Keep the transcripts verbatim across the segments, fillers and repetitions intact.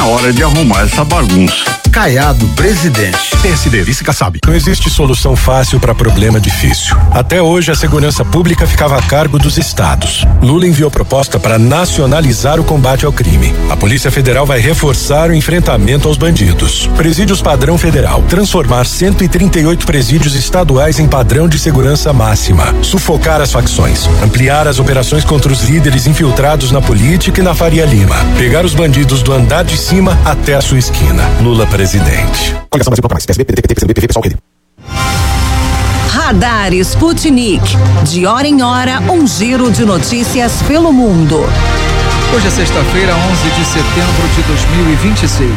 hora de arrumar essa bagunça. Caiado, presidente. P S D, vice Kassab. Não existe solução fácil para problema difícil. Até hoje, a segurança pública ficava a cargo dos estados. Lula enviou proposta para nacionalizar o combate ao crime. A Polícia Federal vai reforçar o enfrentamento aos bandidos. Presídios padrão federal. Transformar cento e trinta e oito presídios estaduais em padrão de segurança máxima. Sufocar as facções. Ampliar as operações contra os líderes infiltrados na política e na Faria Lima. Pegar os bandidos do andar de cima até a sua esquina. Lula presidente. Coligação Brasil mais. P S B, P D T, P C B, P V, pessoal, rede. Radar Sputnik. De hora em hora, um giro de notícias pelo mundo. Hoje é sexta-feira, onze de setembro de dois mil e vinte e seis.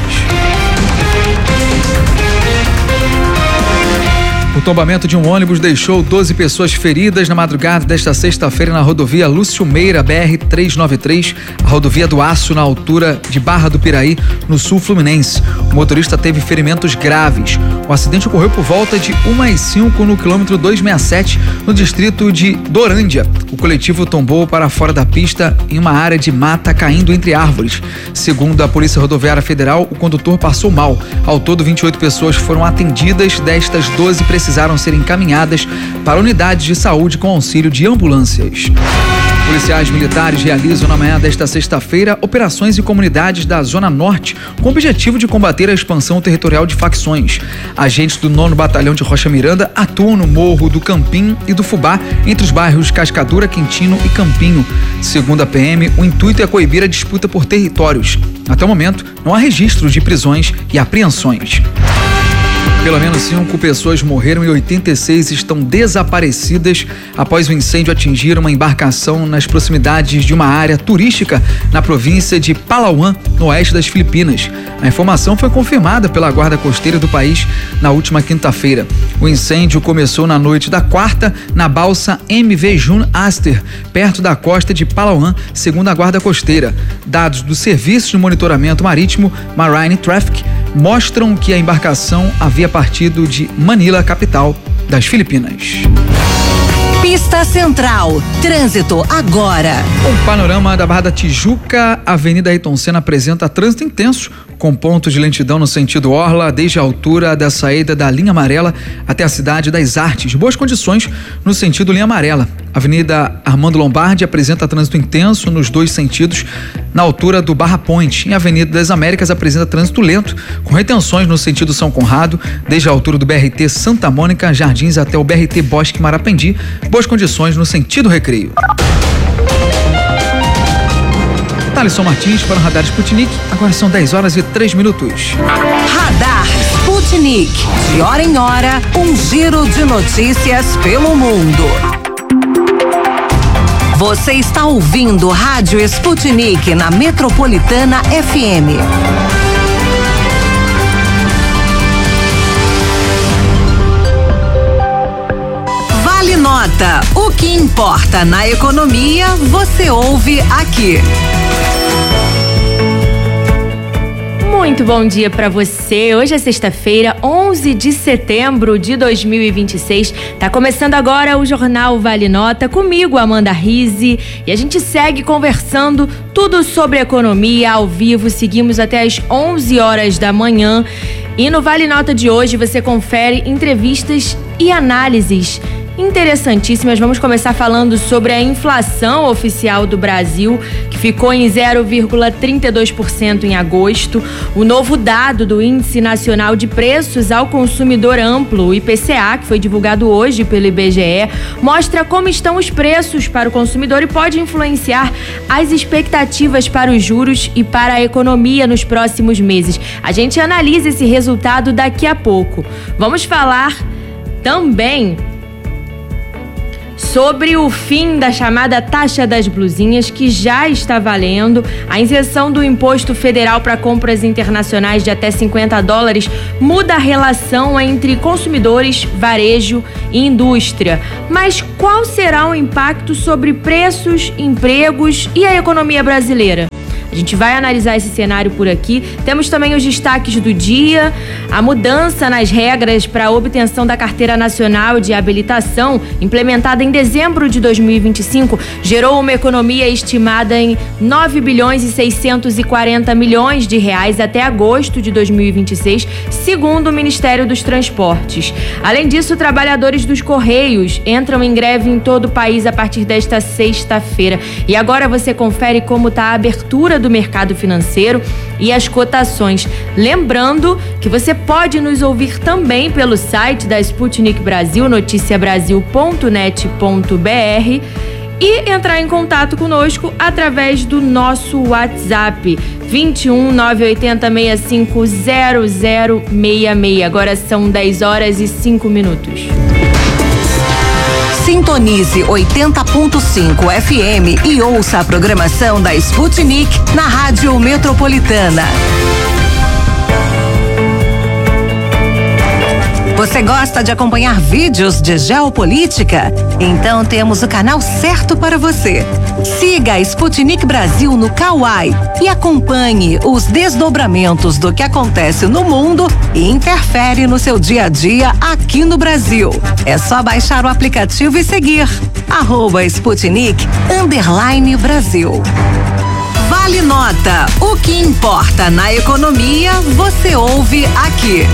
O tombamento de um ônibus deixou doze pessoas feridas na madrugada desta sexta-feira na rodovia Lúcio Meira, B R trezentos e noventa e três, a rodovia do Aço, na altura de Barra do Piraí, no sul fluminense. O motorista teve ferimentos graves. O acidente ocorreu por volta de uma e cinco no quilômetro duzentos e sessenta e sete, no distrito de Dorândia. O coletivo tombou para fora da pista em uma área de mata, caindo entre árvores. Segundo a Polícia Rodoviária Federal, o condutor passou mal. Ao todo, vinte e oito pessoas foram atendidas, destas doze precisaram ser encaminhadas para unidades de saúde com auxílio de ambulâncias. Policiais militares realizam na manhã desta sexta-feira operações em comunidades da Zona Norte com o objetivo de combater a expansão territorial de facções. Agentes do nono Batalhão de Rocha Miranda atuam no Morro do Campinho e do Fubá, entre os bairros Cascadura, Quintino e Campinho. Segundo a P M, o intuito é coibir a disputa por territórios. Até o momento, não há registro de prisões e apreensões. Pelo menos cinco pessoas morreram e oitenta e seis estão desaparecidas após o incêndio atingir uma embarcação nas proximidades de uma área turística na província de Palawan, no oeste das Filipinas. A informação foi confirmada pela Guarda Costeira do país na última quinta-feira. O incêndio começou na noite da quarta na balsa M V Jun Aster, perto da costa de Palawan, segundo a Guarda Costeira. Dados do Serviço de Monitoramento Marítimo Marine Traffic mostram que a embarcação havia partido de Manila, capital das Filipinas. Pista Central. Trânsito agora. O panorama da Barra da Tijuca, Avenida Ayrton Senna apresenta trânsito intenso, com pontos de lentidão no sentido orla, desde a altura da saída da linha amarela até a Cidade das Artes. Boas condições no sentido linha amarela. Avenida Armando Lombardi apresenta trânsito intenso nos dois sentidos, na altura do Barra Point. Em Avenida das Américas apresenta trânsito lento, com retenções no sentido São Conrado, desde a altura do B R T Santa Mônica, Jardins até o B R T Bosque Marapendi. Boas condições no sentido Recreio. Thalisson Martins para o Radar Sputnik. Agora são dez horas e três minutos. Radar Sputnik. De hora em hora, um giro de notícias pelo mundo. Você está ouvindo Rádio Sputnik na Metropolitana F M. Vale Nota. O que importa na economia, você ouve aqui. Muito bom dia para você. Hoje é sexta-feira, onze de setembro de dois mil e vinte e seis. Tá começando agora o Jornal Vale Nota comigo, Amanda Rizzi, e a gente segue conversando tudo sobre economia ao vivo. Seguimos até às onze horas da manhã. E no Vale Nota de hoje você confere entrevistas e análises interessantíssimas. Vamos começar falando sobre a inflação oficial do Brasil, que ficou em zero vírgula trinta e dois por cento em agosto. O novo dado do Índice Nacional de Preços ao Consumidor Amplo, o I P C A, que foi divulgado hoje pelo I B G E, mostra como estão os preços para o consumidor e pode influenciar as expectativas para os juros e para a economia nos próximos meses. A gente analisa esse resultado daqui a pouco. Vamos falar também sobre o fim da chamada taxa das blusinhas, que já está valendo. A isenção do imposto federal para compras internacionais de até cinquenta dólares muda a relação entre consumidores, varejo e indústria. Mas qual será o impacto sobre preços, empregos e a economia brasileira? A gente vai analisar esse cenário por aqui. Temos também os destaques do dia, a mudança nas regras para a obtenção da Carteira Nacional de Habilitação, implementada em dezembro de dois mil e vinte e cinco, gerou uma economia estimada em nove bilhões e seiscentos e quarenta milhões de reais até agosto de dois mil e vinte e seis, segundo o Ministério dos Transportes. Além disso, trabalhadores dos Correios entram em greve em todo o país a partir desta sexta-feira. E agora você confere como está a abertura do mercado financeiro e as cotações. Lembrando que você pode nos ouvir também pelo site da Sputnik Brasil, noticia brasil ponto net ponto b r, e entrar em contato conosco através do nosso WhatsApp vinte e um, nove oito zero, seis cinco zero zero seis seis. Agora são dez horas e cinco minutos. Sintonize oitenta ponto cinco F M e ouça a programação da Sputnik na Rádio Metropolitana. Você gosta de acompanhar vídeos de geopolítica? Então temos o canal certo para você. Siga a Sputnik Brasil no Kawai e acompanhe os desdobramentos do que acontece no mundo e interfere no seu dia a dia aqui no Brasil. É só baixar o aplicativo e seguir arroba Sputnik underline Brasil. Vale Nota. O que importa na economia, você ouve aqui.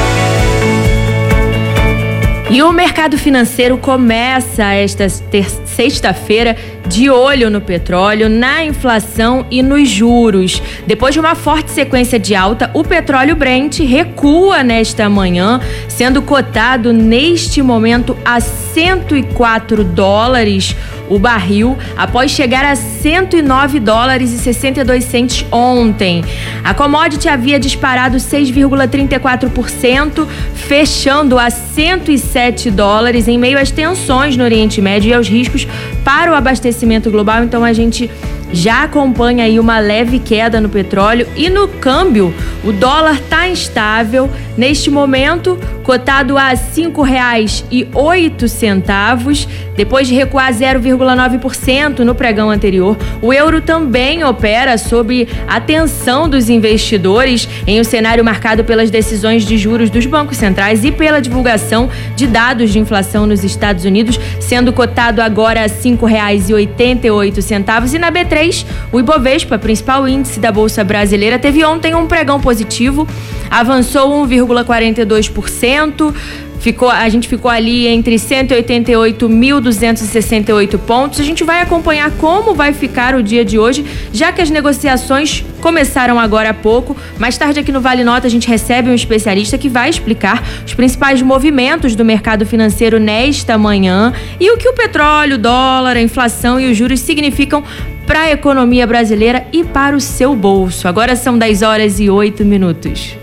E o mercado financeiro começa esta ter- sexta-feira de olho no petróleo, na inflação e nos juros. Depois de uma forte sequência de alta, o petróleo Brent recua nesta manhã, sendo cotado neste momento a cento e quatro dólares o barril, após chegar a cento e nove dólares e sessenta e dois centos ontem. A commodity havia disparado seis vírgula trinta e quatro por cento, fechando a cento e sete dólares em meio às tensões no Oriente Médio e aos riscos para o abastecimento global. Então a gente já acompanha aí uma leve queda no petróleo e no câmbio. O dólar está instável neste momento, cotado a cinco reais e oito centavos, depois de recuar zero vírgula nove por cento no pregão anterior. O euro também opera sob a atenção dos investidores em um cenário marcado pelas decisões de juros dos bancos centrais e pela divulgação de dados de inflação nos Estados Unidos, sendo cotado agora a cinco reais e oitenta e oito centavos. E na B três, o Ibovespa, principal índice da Bolsa Brasileira, teve ontem um pregão positivo, avançou um vírgula quarenta e dois por cento. Ficou, a gente ficou ali entre cento e oitenta e oito mil duzentos e sessenta e oito pontos. A gente vai acompanhar como vai ficar o dia de hoje, já que as negociações começaram agora há pouco. Mais tarde aqui no Vale Nota a gente recebe um especialista que vai explicar os principais movimentos do mercado financeiro nesta manhã e o que o petróleo, o dólar, a inflação e os juros significam para a economia brasileira e para o seu bolso. Agora são dez horas e oito minutos.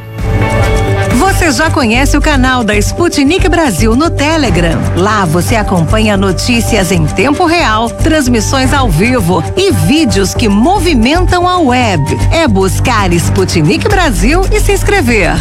Você já conhece o canal da Sputnik Brasil no Telegram? Lá você acompanha notícias em tempo real, transmissões ao vivo e vídeos que movimentam a web. É buscar Sputnik Brasil e se inscrever.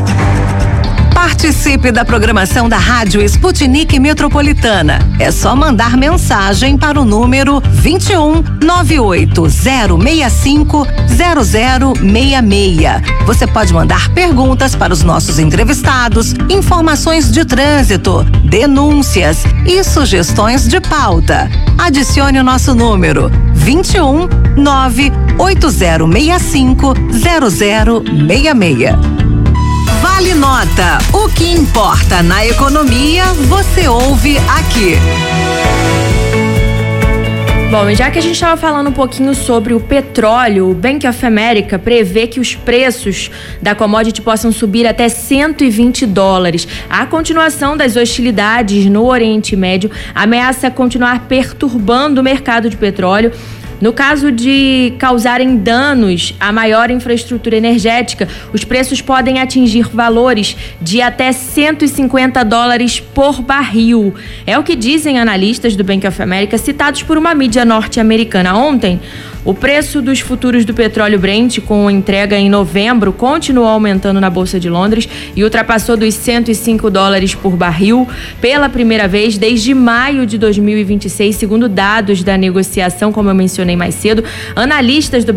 Participe da programação da Rádio Sputnik Metropolitana. É só mandar mensagem para o número vinte e um, nove oito zero seis cinco zero zero seis seis. Você pode mandar perguntas para os nossos entrevistados, informações de trânsito, denúncias e sugestões de pauta. Adicione o nosso número vinte e um, nove oito zero seis cinco zero zero seis seis. Vale Nota. O que importa na economia, você ouve aqui. Bom, e já que a gente estava falando um pouquinho sobre o petróleo, o Bank of America prevê que os preços da commodity possam subir até cento e vinte dólares. A continuação das hostilidades no Oriente Médio ameaça continuar perturbando o mercado de petróleo. No caso de causarem danos à maior infraestrutura energética, os preços podem atingir valores de até cento e cinquenta dólares por barril. É o que dizem analistas do Bank of America, citados por uma mídia norte-americana. Ontem, o preço dos futuros do petróleo Brent, com entrega em novembro, continuou aumentando na Bolsa de Londres e ultrapassou dos cento e cinco dólares por barril pela primeira vez desde maio de dois mil e vinte e seis, segundo dados da negociação, como eu mencionei mais cedo. Analistas do